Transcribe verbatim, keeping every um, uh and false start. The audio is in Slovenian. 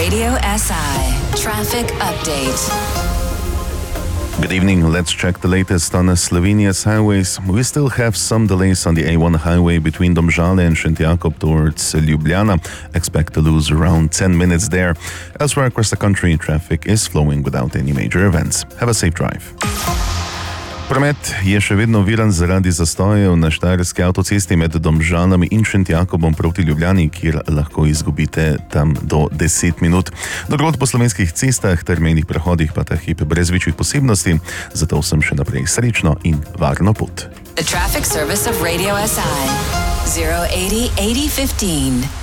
Radio S I Traffic Update. Good evening. Let's check the latest on Slovenia's highways. We still have some delays on the A one highway between Domžale and Šentjakov towards Ljubljana. Expect to lose around ten minutes there. Elsewhere across the country, traffic is flowing without any major events. Have a safe drive. Promet je še vedno oviran zaradi zastojev na štajerski avtocesti med Domžalami in Šentjakobom proti Ljubljani, kjer lahko izgubite tam do deset minut. Drugod po slovenskih cestah ter mejnih prehodih pa ta hip brez večjih posebnosti, zato vsem še naprej srečno in varno pot. The traffic service of Radio S I zero eighty eighty fifteen.